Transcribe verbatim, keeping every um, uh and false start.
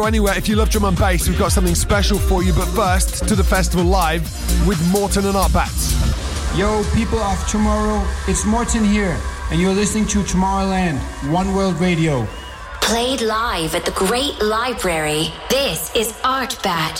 Anyway, if you love drum and bass, we've got something special for you. But first, to the festival live with Morten and Artbat. Yo, people of tomorrow, it's Morten here, and you're listening to Tomorrowland, One World Radio. Played live at the Great Library, this is Artbat.